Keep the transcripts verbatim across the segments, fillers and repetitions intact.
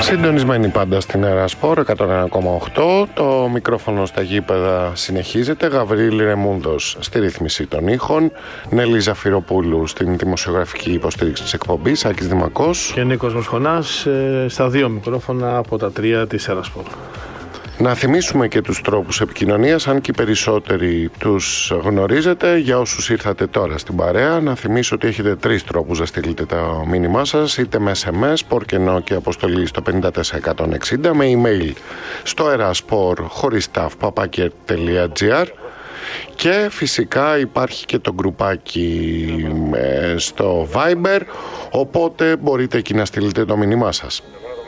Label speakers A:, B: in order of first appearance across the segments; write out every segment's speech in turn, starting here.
A: Συντονισμένοι πάντα στην Ερασπορ εκατόν ένα κόμμα οκτώ. Το μικρόφωνο στα γήπεδα συνεχίζεται. Γαβρίλη Ρεμούντος στη ρύθμιση των ήχων. Νέλη Ζαφυροπούλου στην δημοσιογραφική υποστήριξη της εκπομπής. Άκης Δημακός.
B: Και Νίκος Μοσχονάς στα δύο μικρόφωνα από τα τρία της Ερασπορ.
A: Να θυμίσουμε και τους τρόπους επικοινωνίας, αν και οι περισσότεροι τους γνωρίζετε. Για όσους ήρθατε τώρα στην παρέα, να θυμίσω ότι έχετε τρεις τρόπους να στείλετε το μήνυμά σας, είτε με ες εμ ες, πορκενό και αποστολή στο πέντε τέσσερα εκατόν εξήντα, με email στο eraspor χωρίς ταφ παπάκι τελεία τζι άρ, και φυσικά υπάρχει και το γκρουπάκι στο Viber, οπότε μπορείτε εκεί να στείλετε το μήνυμά σας.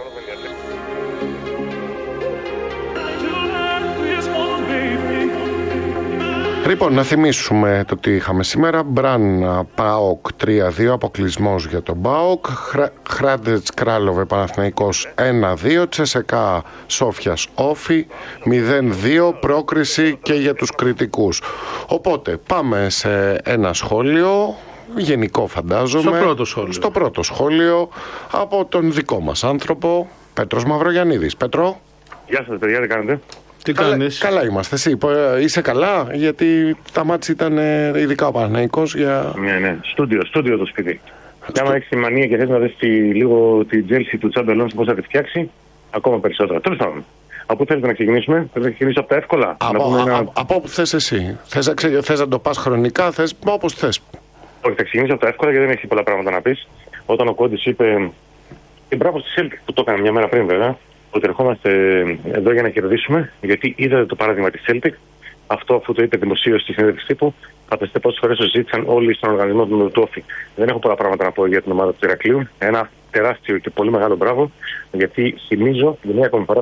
A: Λοιπόν, να θυμίσουμε το τι είχαμε σήμερα. Μπραν ΠΑΟΚ τρία δύο, αποκλεισμός για τον ΠΑΟΚ. Χράντετς Κράλοβε Παναθηναϊκός ένα δύο. Τσεσεκά Σόφιας Όφι μηδέν δύο, πρόκριση και για τους κριτικούς. Οπότε πάμε σε ένα σχόλιο, γενικό φαντάζομαι.
B: Στο πρώτο σχόλιο.
A: Στο πρώτο σχόλιο από τον δικό μας άνθρωπο, Πέτρος Μαυρογιαννίδης. Πέτρο.
C: Γεια σας παιδιά, τι κάνετε?
B: Τι
A: καλά,
B: κάνεις?
A: Καλά είμαστε. Εσύ είσαι καλά? Γιατί τα μάτια ήταν ειδικά ο Παναθηναϊκός για...
C: Ναι, ναι. Στούντιο, στούντιο το σπίτι. Και άμα έχεις τη μανία και θες να δεις τη, λίγο τη Τζέλσι του Τσάμπι Αλόνσο πώς θα τη φτιάξει, ακόμα περισσότερα. Τέλος πάντων. Από πού θέλετε να ξεκινήσουμε? Θέλω να ξεκινήσω από τα εύκολα.
A: Από,
C: να ένα...
A: από, από όπου θες εσύ. Θες να, ξε... θες να το πας χρονικά, θες όπως θες.
C: Όχι, θα ξεκινήσω από τα εύκολα γιατί δεν έχει πολλά πράγματα να πεις. Όταν ο Κόντις είπε. Και μπράβο στη Celtic που το έκανε μια μέρα πριν βέβαια. Ότι ερχόμαστε εδώ για να κερδίσουμε, γιατί είδατε το παράδειγμα της Celtic. Αυτό, αφού το είπε δημοσίως στη συνέντευξη τύπου, φανταστείτε πόσες φορές το ζήτησαν όλοι στον οργανισμό του Τόφι. Δεν έχω πολλά πράγματα να πω για την ομάδα του Ηρακλείου. Ένα τεράστιο και πολύ μεγάλο μπράβο, γιατί θυμίζω για μια ακόμη φορά